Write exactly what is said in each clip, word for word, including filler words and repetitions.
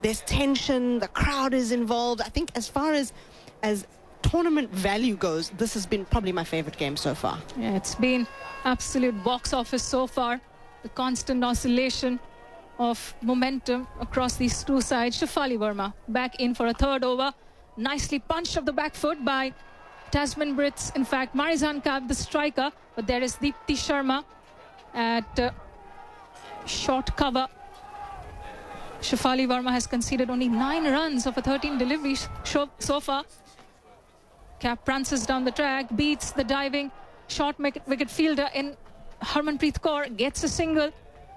There's tension, the crowd is involved. I think as far as as tournament value goes, this has been probably my favorite game so far. Yeah, it's been absolute box office so far. The constant oscillation of momentum across these two sides. Shefali Verma back in for a third over. Nicely punched off the back foot by Tasman Brits. In fact, Marizanne Kapp, the striker, but there is Deepti Sharma at uh, short cover. Shefali Verma has conceded only nine runs of a thirteen deliveries so far. Kapp prances down the track, beats the diving short wicket fielder in Harmanpreet Kaur, gets a single.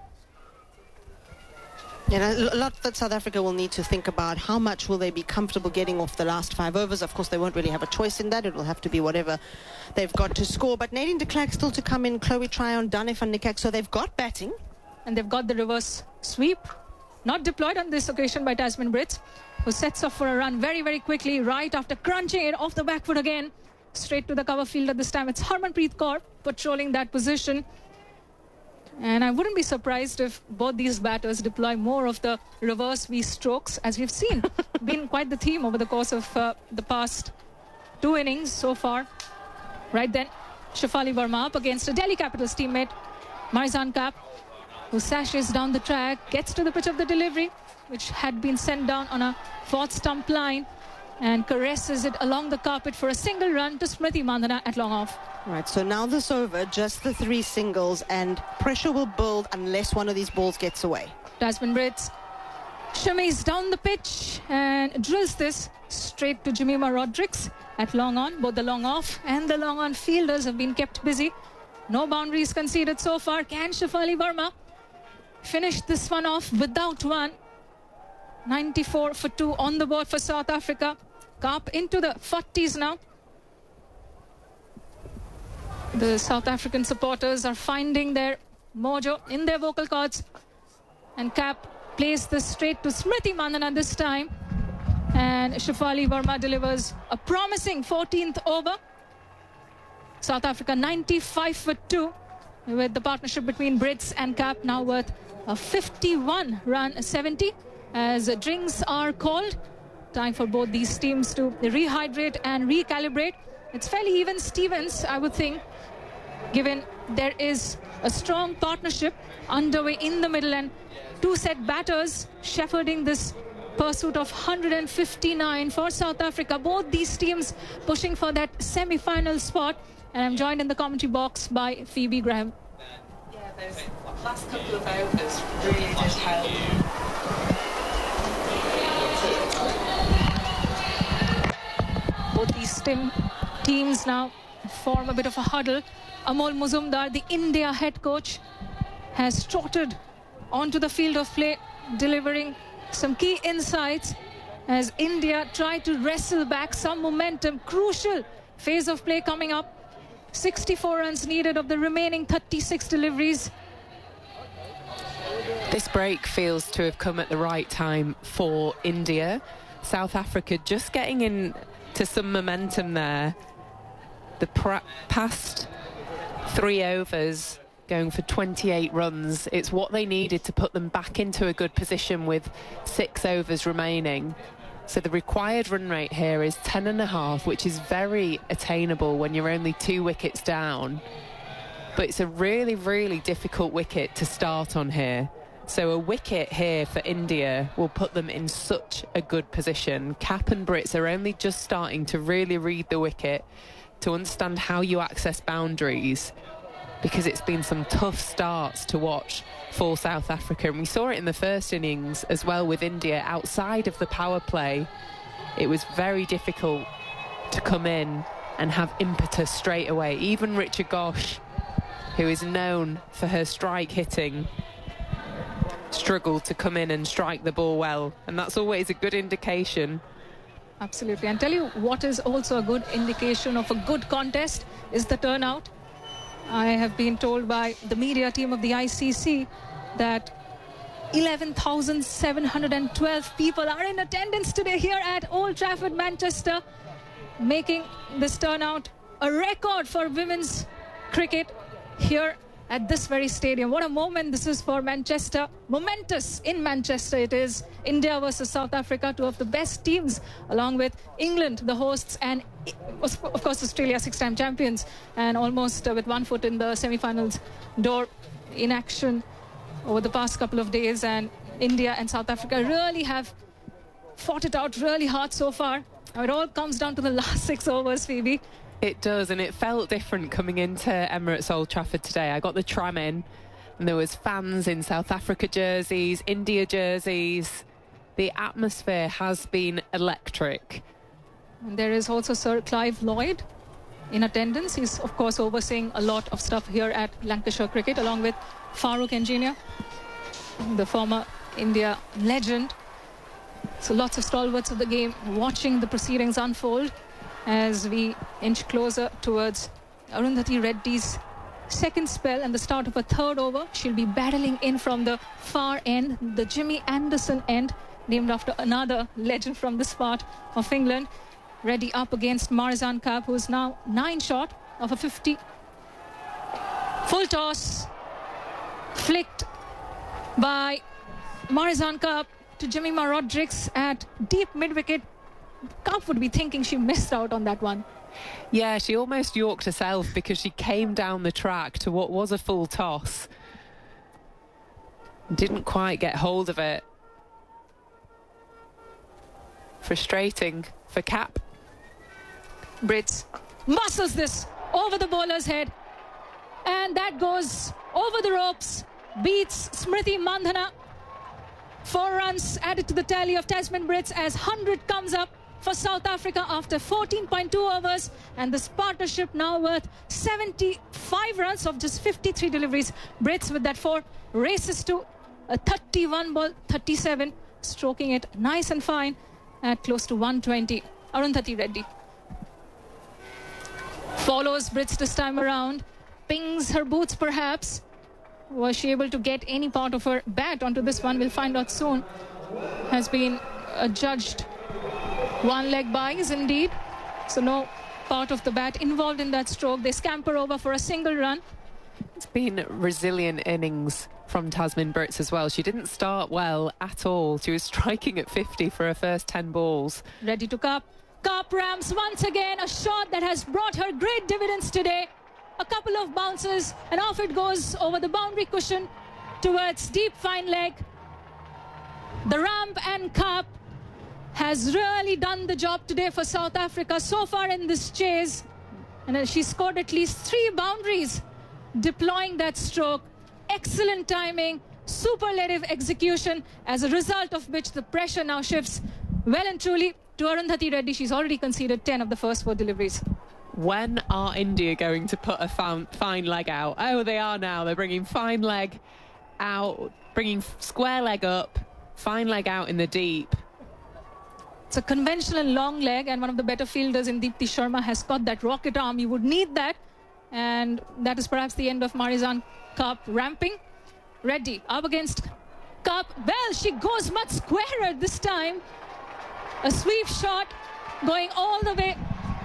Yeah, a lot that South Africa will need to think about. How much will they be comfortable getting off the last five overs? Of course, they won't really have a choice in that. It will have to be whatever they've got to score. But Nadine de Klerk still to come in, Chloe Tryon, Dane van Niekerk. So they've got batting. And they've got the reverse sweep. Not deployed on this occasion by Tasman Brits, who sets off for a run very, very quickly, right after crunching it off the back foot again. Straight to the cover fielder this time. It's Harmanpreet Kaur patrolling that position. And I wouldn't be surprised if both these batters deploy more of the reverse V strokes, as we've seen. Been quite the theme over the course of uh, the past two innings so far. Right then, Shefali Verma up against a Delhi Capitals teammate, Marizanne Kapp, who sashes down the track, gets to the pitch of the delivery, which had been sent down on a fourth stump line, and caresses it along the carpet for a single run to Smriti Mandhana at long off. Right, so now this over, just the three singles, and pressure will build unless one of these balls gets away. Tasman Brits shimmies down the pitch and drills this straight to Jemima Rodrigues at long on. Both the long off and the long on fielders have been kept busy. No boundaries conceded so far. Can Shefali Verma finish this one off without one? ninety-four for two on the board for South Africa. Kapp into the forties now. The South African supporters are finding their mojo in their vocal cords. And Kapp plays this straight to Smriti Mandhana this time. And Shefali Verma delivers a promising fourteenth over. South Africa ninety-five for two, with the partnership between Brits and Kapp now worth a fifty-one run seventy. As drinks are called, time for both these teams to rehydrate and recalibrate. It's fairly even Stevens, I would think, given there is a strong partnership underway in the middle and two set batters shepherding this pursuit of one hundred fifty-nine for South Africa. Both these teams pushing for that semi-final spot. And I'm joined in the commentary box by Phoebe Graham. Yeah, those last couple of overs really did help. Both these team, teams now form a bit of a huddle. Amol Muzumdar, the India head coach, has trotted onto the field of play, delivering some key insights as India try to wrestle back some momentum. Crucial phase of play coming up. sixty-four runs needed of the remaining thirty-six deliveries. This break feels to have come at the right time for India. South Africa just getting in to some momentum there. The past three overs going for twenty-eight runs. It's what they needed to put them back into a good position with six overs remaining. So the required run rate here is ten and a half, which is very attainable when you're only two wickets down. But it's a really, really difficult wicket to start on here. So a wicket here for India will put them in such a good position. Kapp and Brits are only just starting to really read the wicket, to understand how you access boundaries, because it's been some tough starts to watch for South Africa. And we saw it in the first innings as well with India. Outside of the power play, it was very difficult to come in and have impetus straight away. Even Richa Ghosh, who is known for her strike hitting, struggled to come in and strike the ball well, and that's always a good indication. Absolutely. And tell you what is also a good indication of a good contest is the turnout. I have been told by the media team of the I C C that eleven thousand seven hundred twelve people are in attendance today here at Old Trafford, Manchester, making this turnout a record for women's cricket here at this very stadium. What a moment this is for Manchester. Momentous in Manchester it is. India versus South Africa, two of the best teams, along with England, the hosts, and of course Australia, six-time champions, and almost uh, with one foot in the semi-finals door, in action over the past couple of days. And India and South Africa really have fought it out really hard so far. Now it all comes down to the last six overs, Phoebe. It does, and it felt different coming into Emirates Old Trafford today. I got the tram in, and there was fans in South Africa jerseys, India jerseys. The atmosphere has been electric. And there is also Sir Clive Lloyd in attendance. He's, of course, overseeing a lot of stuff here at Lancashire Cricket, along with Farooq Engineer, the former India legend. So lots of stalwarts of the game watching the proceedings unfold as we inch closer towards Arundhati Reddy's second spell and the start of a third over. She'll be battling in from the far end, the Jimmy Anderson end, named after another legend from this part of England. Reddy up against Marizanne Kapp, who is now nine short of a fifty. Full toss, flicked by Marizanne Kapp to Jemimah Rodrigues at deep mid-wicket. Kapp would be thinking she missed out on that one. Yeah, she almost yorked herself because she came down the track to what was a full toss. Didn't quite get hold of it. Frustrating for Kapp. Brits muscles this over the bowler's head, and that goes over the ropes, beats Smriti Mandhana. Four runs added to the tally of Tasman Brits as one hundred comes up for South Africa after fourteen point two overs, and this partnership now worth seventy-five runs of just fifty-three deliveries. Brits with that four races to a thirty-one ball thirty-seven, stroking it nice and fine at close to one twenty. Arundhati Reddy follows Brits this time around, pings her boots perhaps. Was she able to get any part of her bat onto this one? We'll find out soon. Has been adjudged one leg byes indeed, so no part of the bat involved in that stroke. They scamper over for a single run. It's been resilient innings from Tasman Brits as well. She didn't start well at all. She was striking at fifty for her first ten balls. Ready to Kapp. Kapp rams once again, a shot that has brought her great dividends today. A couple of bounces and off it goes over the boundary cushion towards deep fine leg. The ramp and Kapp has really done the job today for South Africa so far in this chase, and she scored at least three boundaries deploying that stroke. Excellent timing, superlative execution, as a result of which the pressure now shifts well and truly to Arundhati Reddy. She's already conceded ten of the first four deliveries. When are India going to put a fine, fine leg out? Oh, they are now. They're bringing fine leg out, bringing square leg up, fine leg out in the deep. It's a conventional long leg, and one of the better fielders in Deepti Sharma has got that rocket arm. You would need that, and that is perhaps the end of Marizanne Kapp ramping. Reddy up against Kapp. Well, she goes much squarer this time. A sweep shot going all the way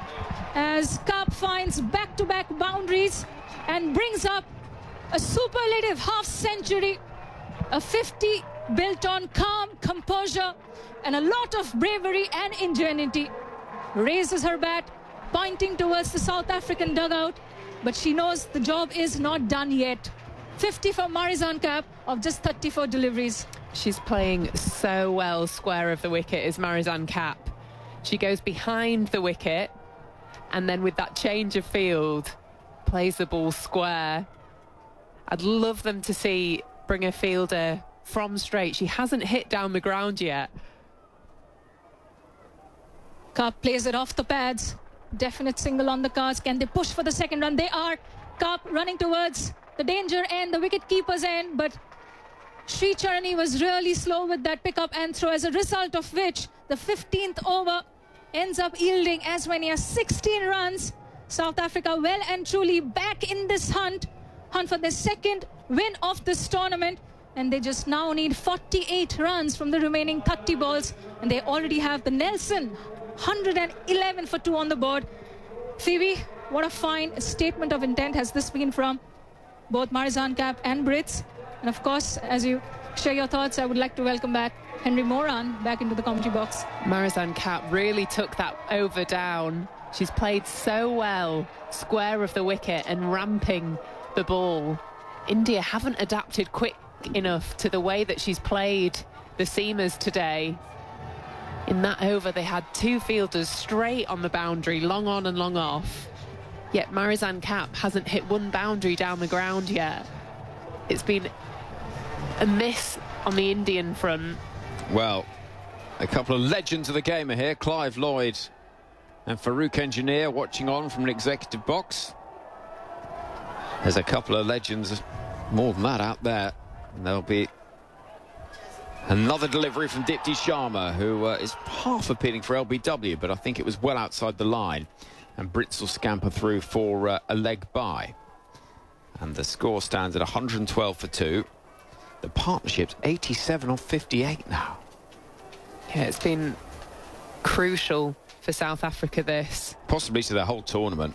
as Kapp finds back-to-back boundaries and brings up a superlative half-century, a fifty built on calm, composure, and a lot of bravery and ingenuity. Raises her bat, pointing towards the South African dugout, but she knows the job is not done yet. fifty for Marizanne Kapp of just thirty-four deliveries. She's playing so well square of the wicket is Marizanne Kapp. She goes behind the wicket, and then with that change of field, plays the ball square. I'd love them to see bring a fielder from straight. She hasn't hit down the ground yet. Kapp plays it off the pads. Definite single on the cards. Can they push for the second run? They are. Kapp running towards the danger end, the wicket keeper's end, but Sri Charani was really slow with that pickup and throw, as a result of which the fifteenth over ends up yielding as many as sixteen runs. South Africa well and truly back in this hunt, hunt for their second win of this tournament, and they just now need forty-eight runs from the remaining thirty balls, and they already have the Nelson one hundred eleven for two on the board. Phoebe, what a fine statement of intent has this been from both Marizanne Kapp and Brits. And of course, as you share your thoughts, I would like to welcome back Henry Moran back into the commentary box. Marizanne Kapp really took that over down. She's played so well, square of the wicket and ramping the ball. India haven't adapted quick enough to the way that she's played the seamers today. In that over, they had two fielders straight on the boundary, long on and long off. Yet Marizanne Kapp hasn't hit one boundary down the ground yet. It's been a miss on the Indian front. Well, a couple of legends of the game are here. Clive Lloyd and Farouk Engineer watching on from an executive box. There's a couple of legends, more than that, out there. And there'll be another delivery from Dipti Sharma, who uh, is half appealing for L B W, but I think it was well outside the line. And Brits will scamper through for uh, a leg bye. And the score stands at one hundred twelve for two. The partnership's eighty-seven off fifty-eight now. Yeah, it's been crucial for South Africa, this. Possibly to the whole tournament.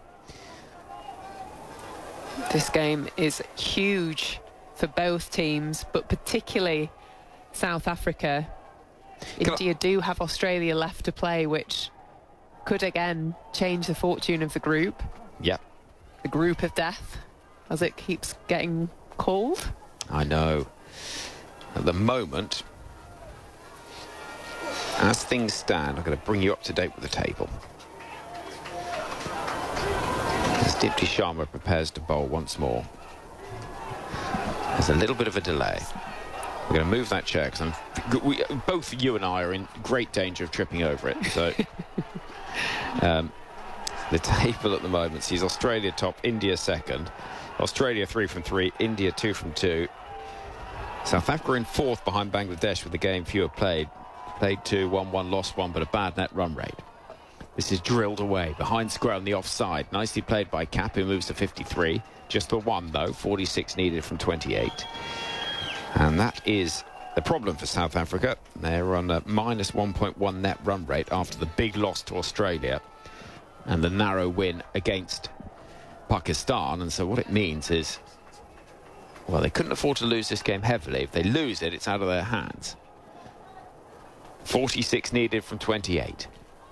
This game is huge for both teams, but particularly South Africa. Can India do have Australia left to play, which could again change the fortune of the group. Yep. The group of death, as it keeps getting called. I know. At the moment, as things stand, I'm going to bring you up to date with the table. As Dipti Sharma prepares to bowl once more. There's a little bit of a delay. We're going to move that chair because I'm, we, both you and I are in great danger of tripping over it. So, um, the table at the moment sees Australia top, India second. Australia three from three, India two from two. South Africa in fourth behind Bangladesh with the game fewer played. Played two, won one, lost one, but a bad net run rate. This is drilled away behind square on the offside. Nicely played by Kapp, who moves to fifty-three. Just the one, though. forty-six needed from twenty-eight. And that is the problem for South Africa. They're on a minus one point one net run rate after the big loss to Australia and the narrow win against Pakistan. And so what it means is, well, they couldn't afford to lose this game heavily. If they lose it, it's out of their hands. forty-six needed from twenty-eight.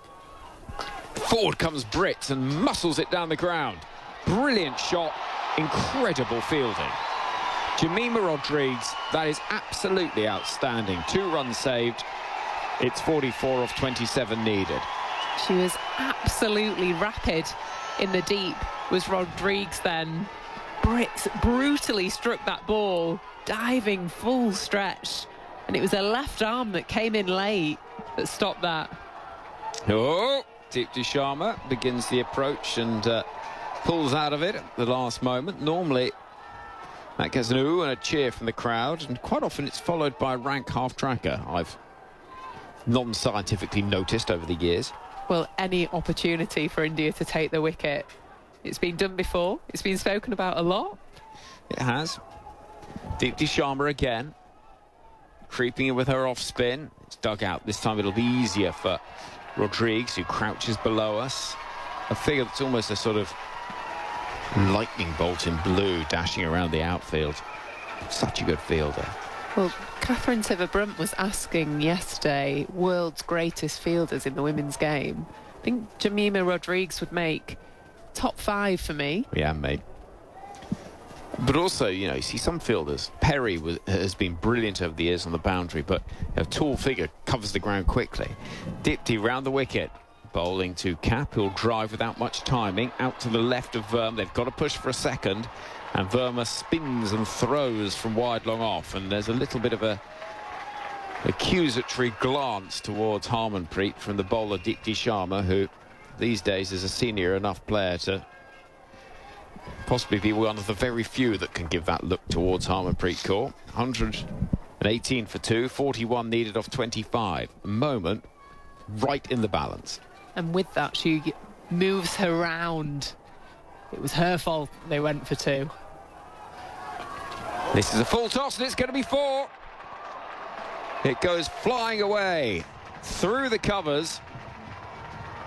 Forward comes Brits and muscles it down the ground. Brilliant shot, incredible fielding. Jemima Rodrigues, that is absolutely outstanding. Two runs saved. It's forty-four off twenty-seven needed. She was absolutely rapid in the deep, was Rodrigues then. Brits brutally struck that ball, diving full stretch. And it was a left arm that came in late that stopped that. Oh, Dipti Sharma begins the approach and uh, pulls out of it at the last moment. Normally, that gets an ooh and a cheer from the crowd, and quite often it's followed by a rank half-tracker, I've non-scientifically noticed over the years. Well, any opportunity for India to take the wicket. It's been done before. It's been spoken about a lot. It has. Dipti Sharma again. Creeping in with her off spin. It's dug out. This time it'll be easier for Rodrigues, who crouches below us. A figure that's almost a sort of lightning bolt in blue dashing around the outfield. Such a good fielder. Well, Catherine Sciver-Brunt was asking yesterday world's greatest fielders in the women's game. I think Jemima Rodrigues would make top five for me. Yeah, mate. But also, you know, you see some fielders. Perry was, has been brilliant over the years on the boundary, but a tall figure covers the ground quickly. Dipti round the wicket. Bowling to Kapp, who'll drive without much timing. Out to the left of Verma. They've got to push for a second. And Verma spins and throws from wide long off. And there's a little bit of a accusatory glance towards Harmanpreet from the bowler Dipti Sharma, who these days is a senior enough player to possibly be one of the very few that can give that look towards Harmanpreet Kaur. one hundred eighteen for two, forty-one needed off twenty-five. A moment right in the balance. And with that, she moves her round. It was her fault they went for two. This is a full toss and it's going to be four. It goes flying away through the covers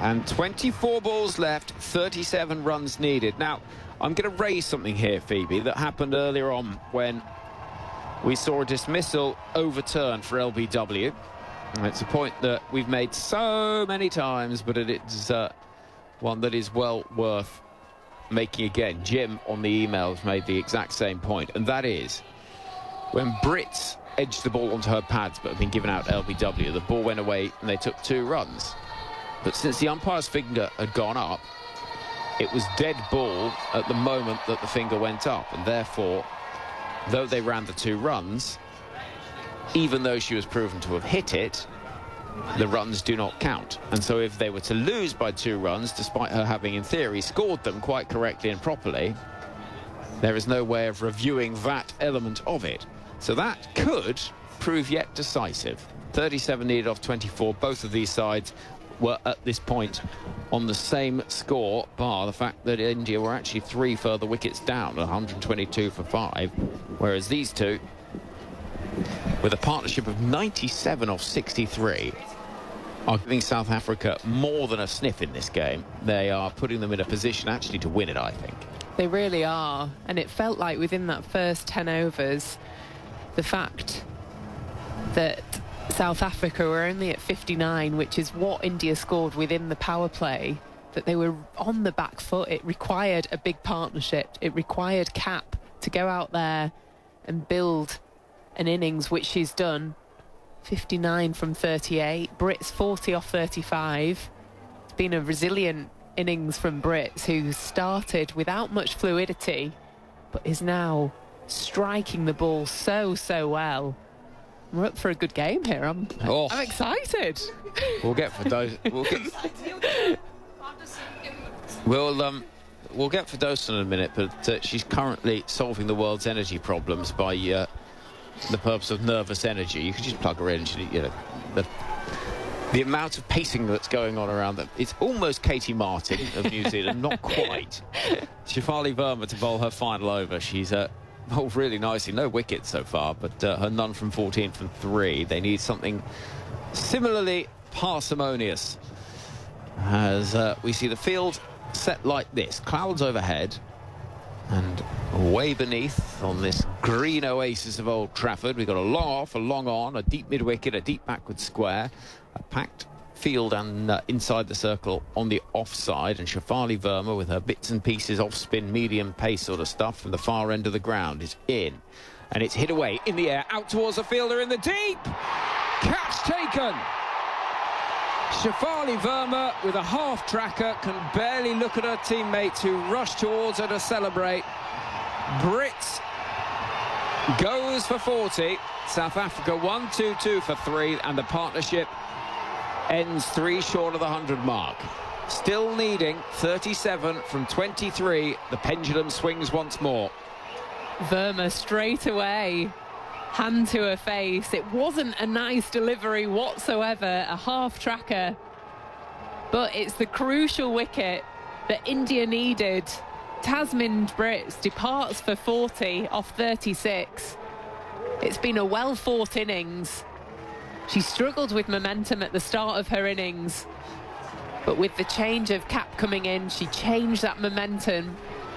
And twenty-four balls left, thirty-seven runs needed. Now, I'm going to raise something here, Phoebe, that happened earlier on when we saw a dismissal overturned for L B W. And it's a point that we've made so many times, but it is uh, one that is well worth making again. Jim on the emails made the exact same point, and that is when Brits edged the ball onto her pads but have been given out L B W, the ball went away and they took two runs. But since the umpire's finger had gone up, it was dead ball at the moment that the finger went up, and therefore, though they ran the two runs, even though she was proven to have hit it, the runs do not count. And so if they were to lose by two runs, despite her having in theory scored them quite correctly and properly, there is no way of reviewing that element of it. So that could prove yet decisive. thirty-seven needed off twenty-four. Both of these sides were at this point on the same score, bar the fact that India were actually three further wickets down, one hundred twenty-two for five, whereas these two, with a partnership of ninety-seven off sixty-three, are giving South Africa more than a sniff in this game. They are putting them in a position actually to win it, I think. They really are. And it felt like within that first ten overs, the fact that South Africa were only at fifty-nine, which is what India scored within the power play, that they were on the back foot. It required a big partnership. It required Cap to go out there and build an innings, which she's done. fifty-nine from thirty-eight. Brits forty off thirty-five. It's been a resilient innings from Brits, who started without much fluidity, but is now striking the ball so, so well. We're up for a good game here. I'm, oh. I'm excited. We'll get for those. We'll get, we'll, um, we'll get for Dawson in a minute, but uh, she's currently solving the world's energy problems by uh, the purpose of nervous energy. You can just plug her in. She, you know, the, the amount of pacing that's going on around them. It's almost Katie Martin of New Zealand, not quite. Shefali Verma to bowl her final over. She's uh, bowled really nicely. No wickets so far, but uh, her none from fourteen from three. They need something similarly parsimonious as uh, we see the field set like this. Clouds overhead, and way beneath on this green oasis of Old Trafford, we've got a long off, a long on, a deep mid-wicket, a deep backward square, a packed field and uh, inside the circle on the offside, and Shefali Verma with her bits and pieces off spin, medium pace sort of stuff from the far end of the ground is in, and it's hit away in the air out towards the fielder in the deep. Catch taken. Shefali Verma with a half tracker can barely look at her teammates who rush towards her to celebrate. Brits goes for forty. South Africa one two two for three, and the partnership ends three short of the one hundred mark. Still needing thirty-seven from twenty-three. The pendulum swings once more. Verma straight away, hand to her face. It wasn't a nice delivery whatsoever, a half tracker, but it's the crucial wicket that India needed. Tasmin Brits departs for forty off thirty-six. It's been a well-fought innings. She struggled with momentum at the start of her innings, but with the change of Cap coming in, she changed that momentum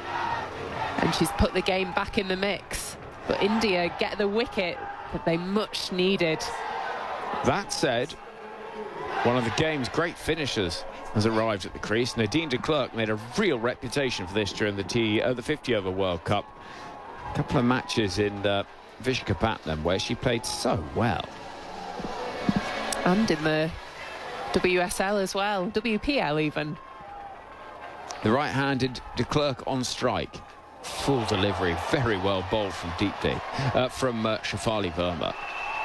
and she's put the game back in the mix. But India get the wicket that they much needed. That said, one of the game's great finishers has arrived at the crease. Nadine de Klerk made a real reputation for this during the T uh, the fifty over World Cup. A couple of matches in uh, Visakhapatnam where she played so well. And in the W S L as well, W P L even. The right-handed de Klerk on strike. Full delivery, very well bowled from deep deep, uh, from uh, Shefali Verma.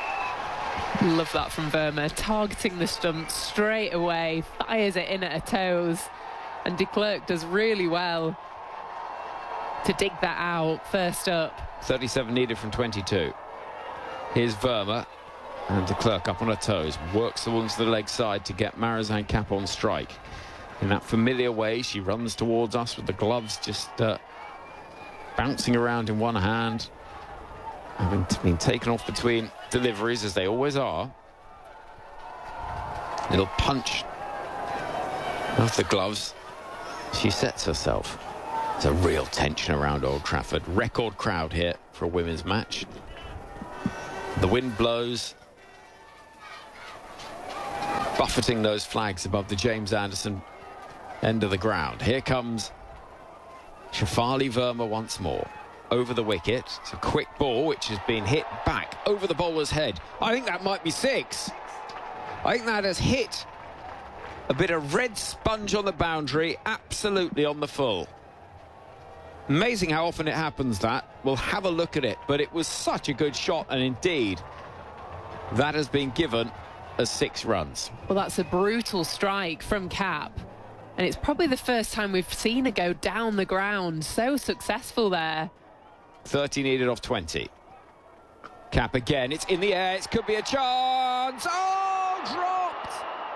Love that from Verma, targeting the stump straight away, fires it in at her toes, and de Klerk does really well to dig that out first up. thirty-seven needed from twenty-two. Here's Verma, and de Klerk up on her toes, works the one to the leg side to get Marizanne Kapp on strike. In that familiar way, she runs towards us with the gloves just uh, bouncing around in one hand, having been taken off between deliveries, as they always are. Little punch Off the gloves, she sets herself. There's a real tension around Old Trafford. Record crowd here for a women's match. The wind blows, buffeting those flags above the James Anderson end of the ground. Here comes Shafali Verma once more. Over the wicket. It's a quick ball which has been hit back over the bowler's head. I think that might be six. I think that has hit a bit of red sponge on the boundary, absolutely on the full. Amazing how often it happens, that. We'll have a look at it, but it was such a good shot, and indeed, that has been given as six runs. Well, that's a brutal strike from Cap, and it's probably the first time we've seen her go down the ground. So successful there. thirty needed off twenty. Cap again, it's in the air, it could be a chance. Oh, dropped!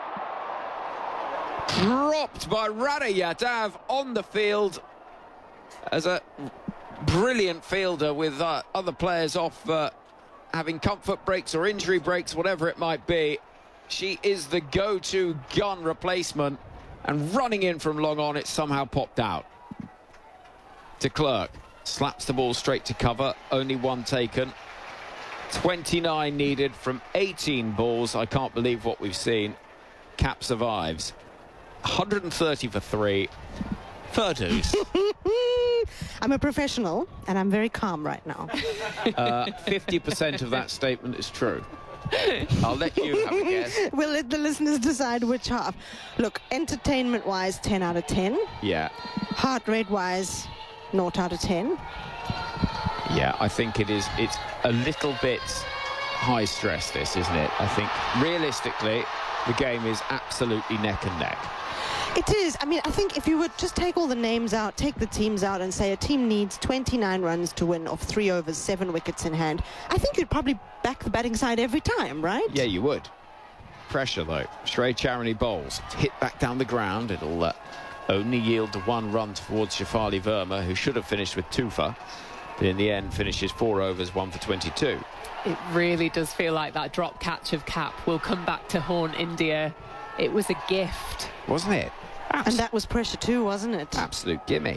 Dropped by Rana Yadav on the field as a brilliant fielder with uh, other players off uh, having comfort breaks or injury breaks, whatever it might be. She is the go-to gun replacement, and running in from long on, it somehow popped out. De Klerk slaps the ball straight to cover, only one taken. twenty-nine needed from eighteen balls. I can't believe what we've seen. Cap survives. one hundred thirty for three. Furdoos. I'm a professional, and I'm very calm right now. uh, fifty percent of that statement is true. I'll let you have a guess. We'll let the listeners decide which half. Look, entertainment-wise, ten out of ten. Yeah. Heart rate-wise, zero out of ten. Yeah, I think it is. It's a little bit high stress, this, isn't it? I think realistically, the game is absolutely neck and neck. It is. I mean, I think if you would just take all the names out, take the teams out and say a team needs twenty-nine runs to win off three overs, seven wickets in hand, I think you'd probably back the batting side every time, right? Yeah, you would. Pressure, though. Shrey Charity bowls. It's hit back down the ground. It'll uh, only yield to one run towards Shafali Verma, who should have finished with two for, but in the end finishes four overs, one for twenty-two. It really does feel like that drop catch of Cap will come back to haunt India. It was a gift. Wasn't it? Abs and that was pressure too, wasn't it? Absolute gimme.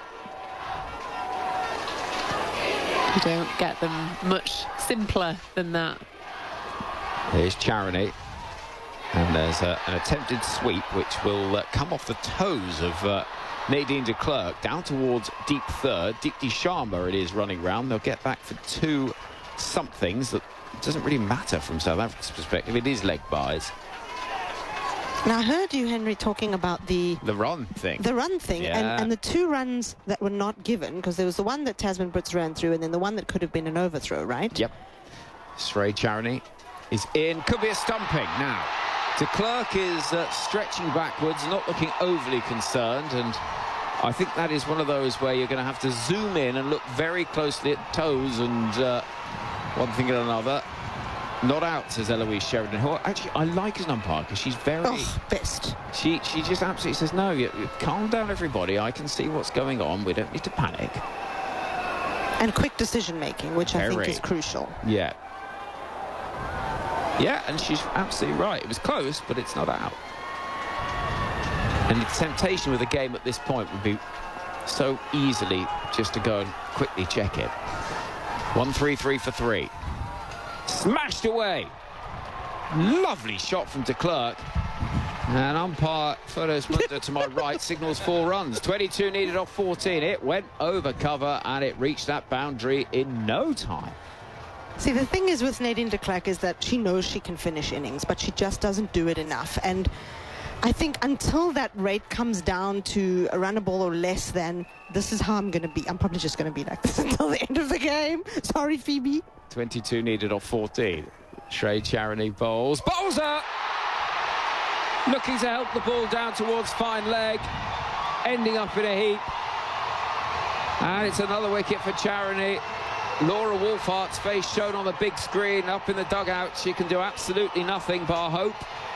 You don't get them much simpler than that. Here's Charity. And there's uh, an attempted sweep which will uh, come off the toes of uh, Nadine de Klerk down towards deep third. Deepti Sharma it is running round. They'll get back for two somethings. That doesn't really matter from South Africa's perspective. It is leg byes. Now, I heard you, Henry, talking about the... The run thing. The run thing. Yeah. And, and the two runs that were not given, because there was the one that Tasman Brits ran through and then the one that could have been an overthrow, right? Yep. Shrey Charity is in. Could be a stumping now. De Klerk is uh, stretching backwards, not looking overly concerned, and I think that is one of those where you're going to have to zoom in and look very closely at toes and uh, one thing and another. Not out, says Eloise Sheridan, who actually I like as an umpire because she's very... Oh, best. She, she just absolutely says, no, you, you calm down, everybody. I can see what's going on. We don't need to panic. And quick decision-making, which Very. I think is crucial. Yeah. Yeah, and she's absolutely right. It was close, but it's not out. And the temptation with a game at this point would be so easily just to go and quickly check it. One, three, three for three. Smashed away. Lovely shot from de Klerk. And umpire Ferdos Munda to my right signals four runs. twenty-two needed off fourteen. It went over cover and it reached that boundary in no time. See, the thing is with Nadine de Klerk is that she knows she can finish innings, but she just doesn't do it enough. And I think until that rate comes down to a run a ball or less than, this is how I'm going to be. I'm probably just going to be like this until the end of the game. Sorry, Phoebe. twenty-two needed off fourteen. Shrey Charity bowls. Bowls up! Looking to help the ball down towards fine leg. Ending up in a heap. And it's another wicket for Charity. Laura Wolfart's face shown on the big screen up in the dugout. She can do absolutely nothing bar hope.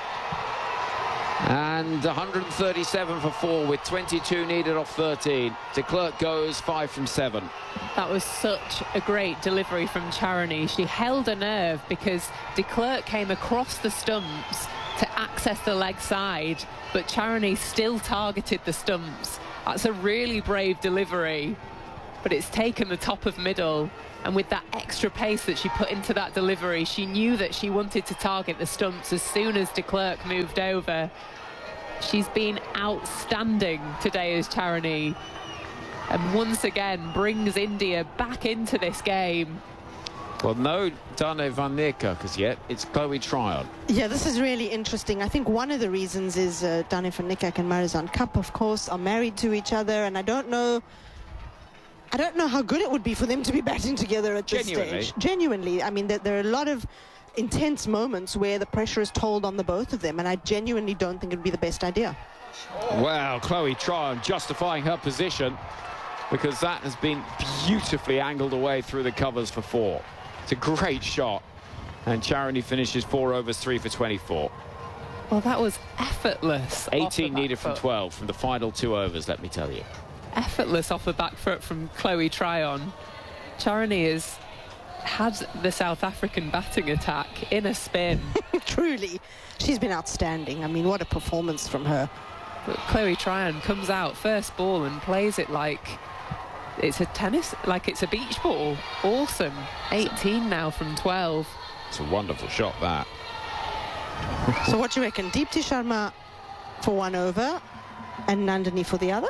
And one hundred thirty-seven for four with twenty-two needed off thirteen. De Klerk goes five from seven. That was such a great delivery from Charity. She held a nerve because de Klerk came across the stumps to access the leg side, but Charani still targeted the stumps. That's a really brave delivery, but it's taken the top of middle. And with that extra pace that she put into that delivery, she knew that she wanted to target the stumps as soon as de Klerk moved over. She's been outstanding today as Charani, and once again brings India back into this game. Well, no Dane van Niekerk as yet. It's Chloe Tryon. Yeah, this is really interesting. I think one of the reasons is uh, Dane van Niekerk and Marizanne Kapp, of course, are married to each other, and I don't know I don't know how good it would be for them to be batting together at this Genuinely. stage. Genuinely. I mean, there, there are a lot of intense moments where the pressure is told on the both of them, and I genuinely don't think it would be the best idea. Well, Chloe Tryon justifying her position, because that has been beautifully angled away through the covers for four. It's a great shot, and Charani finishes four overs, three for twenty-four. Well, that was effortless. eighteen needed from foot. twelve from the final two overs, let me tell you. Effortless off the back foot from Chloe Tryon. Charani has had the South African batting attack in a spin. Truly, she's been outstanding. I mean, what a performance from her. But Chloe Tryon comes out first ball and plays it like it's a tennis, like it's a beach ball. Awesome. eighteen now from twelve. It's a wonderful shot, that. So what do you reckon? Deepti Sharma for one over and Nandini for the other?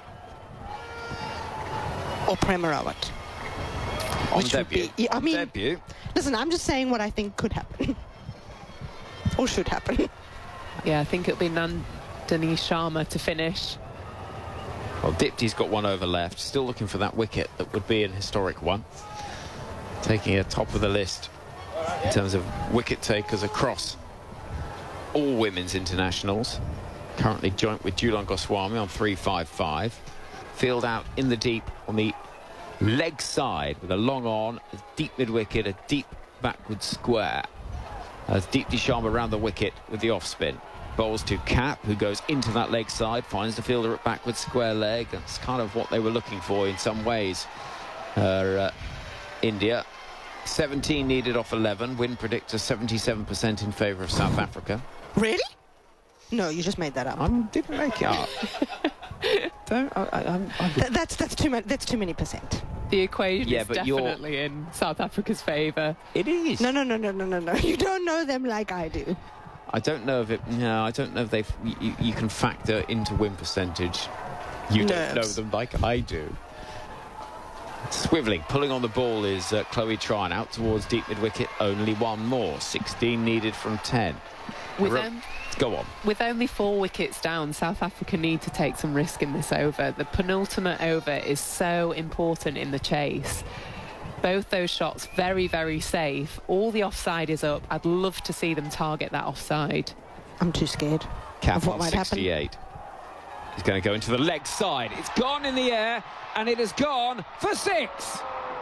Or Prem Rawat? On Which would debut. be- yeah, I On mean- debut. Listen, I'm just saying what I think could happen. Or should happen. Yeah, I think it'll be Nandini Sharma to finish. Well, Dipti's got one over left. Still looking for that wicket that would be an historic one. Taking a top of the list in terms of wicket takers across all women's internationals. Currently joint with Julan Goswami on three five five. Field out in the deep on the leg side with a long on, a deep mid-wicket, a deep backward square. As Deepti Sharma around the wicket with the off-spin. Bowls to Kapp, who goes into that leg side, finds the fielder at backward square leg. That's kind of what they were looking for in some ways. Uh, uh, India, seventeen needed off eleven. Win predictor seventy-seven percent in favour of South Africa. Really? No, you just made that up. I didn't make it up. Don't, I, I, I'm, I'm Th- that's that's too many. That's too many percent. The equation Yeah, is but you're- definitely in South Africa's favour. It is. No, no, no, no, no, no, no. You don't know them like I do. I don't know if it. No, I don't know if they've. You, you can factor into win percentage. You don't know Nerves. them like I do. Swivelling, pulling on the ball is uh, Chloe Tryon out towards deep mid wicket. Only one more. sixteen needed from ten. With, Ro- um, Go on. with only four wickets down, South Africa need to take some risk in this over. The penultimate over is so important in the chase. Both those shots very, very safe. All the offside is up. I'd love to see them target that offside. I'm too scared. Cap Of what on might happen. sixty-eight. He's going to go into the leg side. It's gone in the air, and it has gone for six.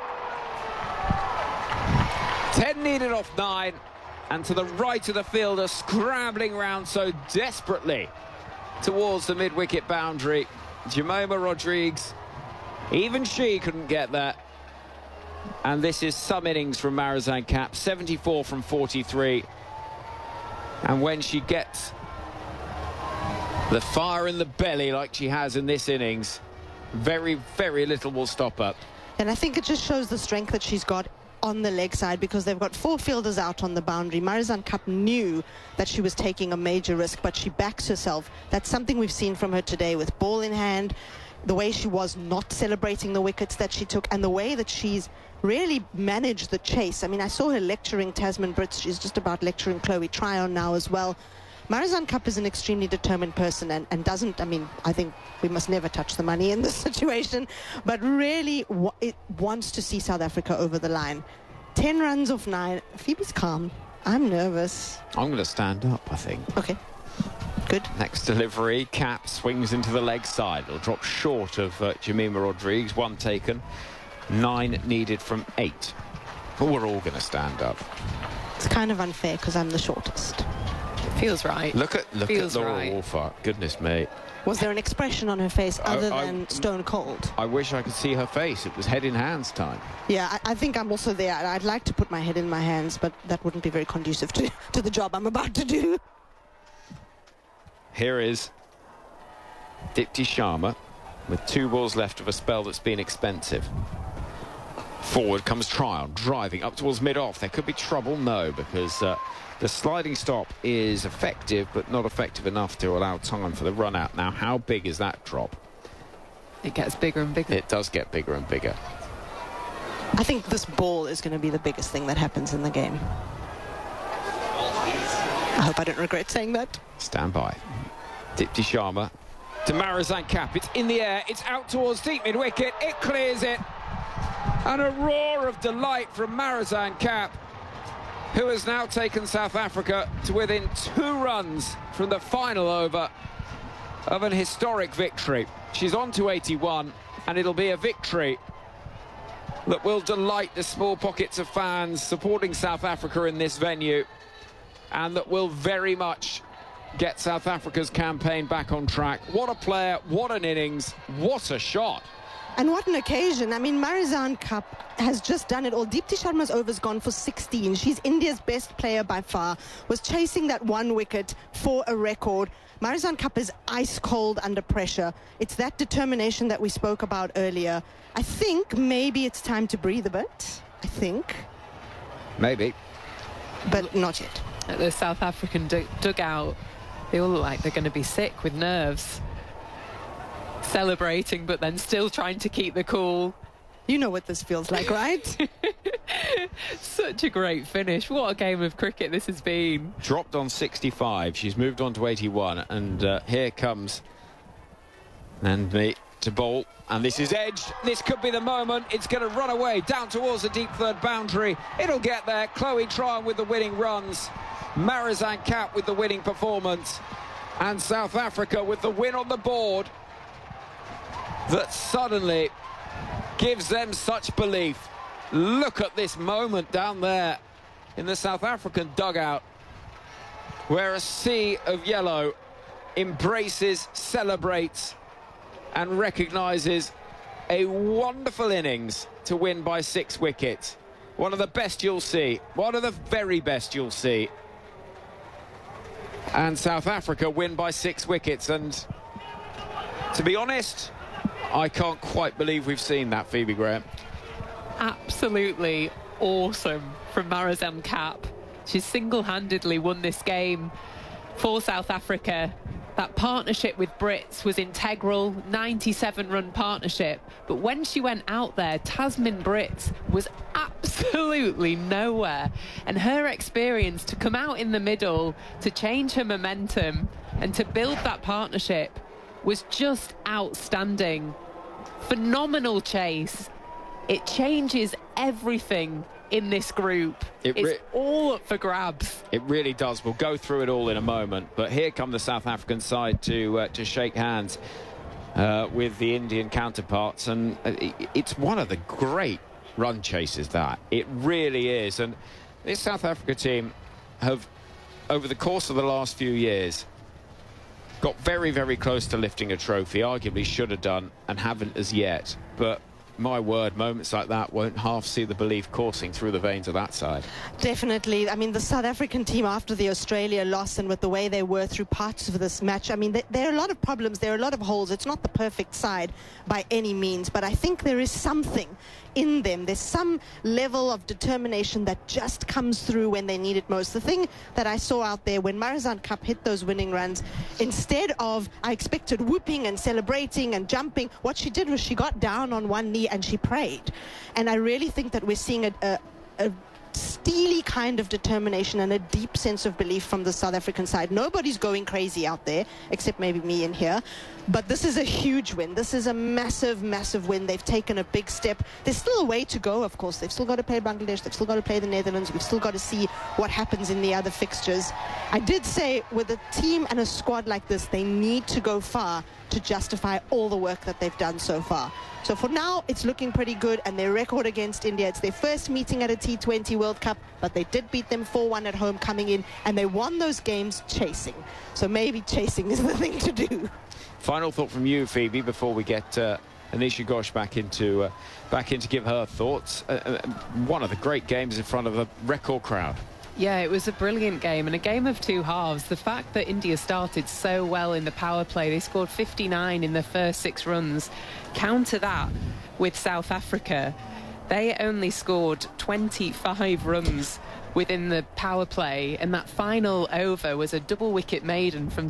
Ten needed off nine, and to the right of the fielder, scrambling round so desperately towards the mid-wicket boundary. Jemima Rodrigues, even she couldn't get that. And this is some innings from Marizanne Kapp, seventy-four from forty-three. And when she gets the fire in the belly like she has in this innings, very, very little will stop her. And I think it just shows the strength that she's got on the leg side, because they've got four fielders out on the boundary. Marizanne Kapp knew that she was taking a major risk, but she backs herself. That's something we've seen from her today with ball in hand, the way she was not celebrating the wickets that she took, and the way that she's really managed the chase. I mean, I saw her lecturing Tasman Brits. She's just about lecturing Chloe Tryon now as well. Marizanne Kapp is an extremely determined person and, and doesn't, I mean, I think we must never touch the money in this situation, but really wa- it wants to see South Africa over the line. Ten runs off nine. Phoebe's calm. I'm nervous. I'm going to stand up, I think. Okay, good. Next delivery, Kapp swings into the leg side. It'll drop short of uh, Jemima Rodrigues. One taken, nine needed from eight. But we're all going to stand up. It's kind of unfair because I'm the shortest. Feels right. Look at look Feels at Laura right. Wolfart. Goodness me. Was there an expression on her face other I- than stone cold? I wish I could see her face. It was head in hands time. Yeah, I, I think I'm also there. I'd like to put my head in my hands, but that wouldn't be very conducive to, to the job I'm about to do. Here is Dipti Sharma with two balls left of a spell that's been expensive. Forward comes Tryon, driving up towards mid-off. There could be trouble, no, because uh, the sliding stop is effective, but not effective enough to allow time for the run out. Now, how big is that drop? It gets bigger and bigger. It does get bigger and bigger. I think this ball is going to be the biggest thing that happens in the game. I hope I don't regret saying that. Stand by. Dipti Sharma to Marizanne Kapp. It's in the air. It's out towards deep mid-wicket. It clears it. And a roar of delight from Marizanne Kapp, who has now taken South Africa to within two runs from the final over of an historic victory. She's on to eighty-one, and it'll be a victory that will delight the small pockets of fans supporting South Africa in this venue, and that will very much get South Africa's campaign back on track. What a player, what an innings, what a shot. And what an occasion. I mean, Marizanne Kapp has just done it all. Dipti Sharma's over's gone for sixteen. She's India's best player by far. Was chasing that one wicket for a record. Marizanne Kapp is ice cold under pressure. It's that determination that we spoke about earlier. I think maybe it's time to breathe a bit. I think. Maybe. But not yet. At the South African dug dugout, they all look like they're going to be sick with nerves. Celebrating, but then still trying to keep the cool. You know what this feels like, right? Such a great finish. What a game of cricket this has been. Dropped on sixty-five. She's moved on to eighty-one. And uh, here comes Nandini to bowl. And this is edged. This could be the moment. It's going to run away down towards the deep third boundary. It'll get there. Chloe Tryon with the winning runs. Marizanne Kapp with the winning performance. And South Africa with the win on the board that suddenly gives them such belief. Look at this moment down there in the South African dugout, where a sea of yellow embraces, celebrates and recognises a wonderful innings to win by six wickets. One of the best you'll see, one of the very best you'll see. And South Africa win by six wickets, and to be honest, I can't quite believe we've seen that, Phoebe Graham. Absolutely awesome from Marizanne Kapp. She's single-handedly won this game for South Africa. That partnership with Brits was integral, ninety-seven run partnership. But when she went out there, Tasmin Brits was absolutely nowhere. And her experience to come out in the middle, to change her momentum and to build that partnership was just outstanding. Phenomenal chase. It changes everything in this group. It it's all up for grabs. It really does. We'll go through it all in a moment, but here come the South African side to uh, to shake hands uh, with the Indian counterparts, and it's one of the great run chases, that it really is. And this South Africa team have, over the course of the last few years, got very, very close to lifting a trophy, arguably should have done and haven't as yet. But my word, moments like that won't half see the belief coursing through the veins of that side. Definitely. I mean, the South African team, after the Australia loss and with the way they were through parts of this match, I mean, th there are a lot of problems, there are a lot of holes. It's not the perfect side by any means, but I think there is something in them. There's some level of determination that just comes through when they need it most. The thing that I saw out there when Marizanne Kapp hit those winning runs, instead of, I expected whooping and celebrating and jumping, what she did was she got down on one knee and she prayed. And I really think that we're seeing a, a, a steely kind of determination and a deep sense of belief from the South African side. Nobody's going crazy out there, except maybe me in here. But this is a huge win. This is a massive, massive win. They've taken a big step. There's still a way to go, of course. They've still got to play Bangladesh. They've still got to play the Netherlands. We've still got to see what happens in the other fixtures. I did say with a team and a squad like this, they need to go far to justify all the work that they've done so far. So for now, it's looking pretty good, and their record against India, it's their first meeting at a T twenty World Cup, but they did beat them four one at home coming in, and they won those games chasing. So maybe chasing is the thing to do. Final thought from you, Phoebe, before we get uh, Anisha Ghosh back into uh, back in to give her thoughts. Uh, uh, one of the great games in front of a record crowd. Yeah, it was a brilliant game and a game of two halves. The fact that India started so well in the power play, they scored fifty-nine in the first six runs. Counter that with South Africa, they only scored twenty-five runs within the power play, and that final over was a double wicket maiden from